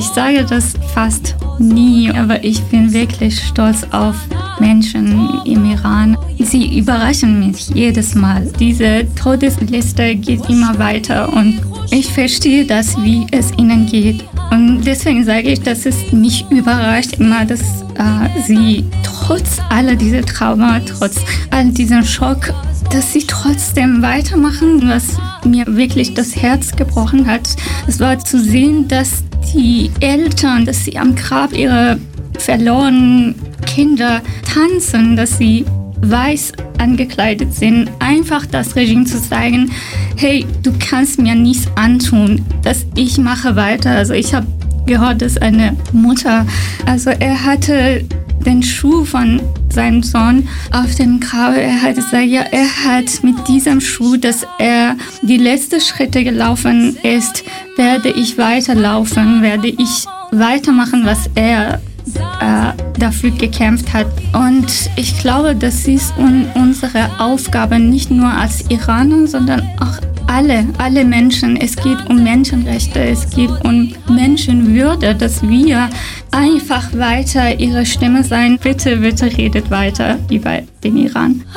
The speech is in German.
Ich sage das fast nie, aber ich bin wirklich stolz auf Menschen im Iran. Sie überraschen mich jedes Mal. Diese Todesliste geht immer weiter und ich verstehe das, wie es ihnen geht. Und deswegen sage ich, dass es mich überrascht immer, dass sie trotz aller dieser Trauma, trotz all diesem Schock, dass sie trotzdem weitermachen, was mir wirklich das Herz gebrochen hat. Es war zu sehen, dass die Eltern, dass sie am Grab ihrer verlorenen Kinder tanzen, dass sie weiß angekleidet sind, einfach das Regime zu zeigen, hey, du kannst mir nichts antun, dass ich mache weiter. Also ich habe gehört, dass eine Mutter, also er hatte den Schuh von seinem Sohn auf dem Grab. Er hat gesagt, ja, er hat mit diesem Schuh, dass er die letzten Schritte gelaufen ist, werde ich weiterlaufen, werde ich weitermachen, was er dafür gekämpft hat. Und ich glaube, das ist unsere Aufgabe, nicht nur als Iraner, sondern auch alle Menschen. Es geht um Menschenrechte, es geht um Menschenwürde, dass wir einfach weiter ihre Stimme sein. Bitte, bitte redet weiter über den Iran.